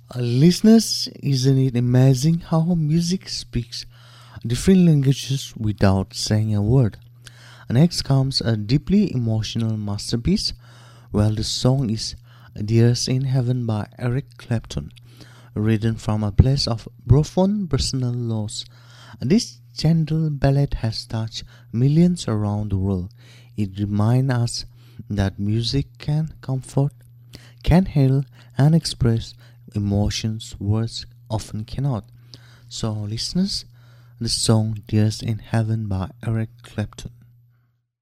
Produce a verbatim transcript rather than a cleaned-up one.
Uh, listeners, isn't it amazing how music speaks different languages without saying a word? Next comes a deeply emotional masterpiece. Well, the song is Tears in Heaven by Eric Clapton, written from a place of profound personal loss. This gentle ballad has touched millions around the world. It reminds us that music can comfort, can heal, and express emotions words often cannot. So, listeners, the song Tears in Heaven by Eric Clapton.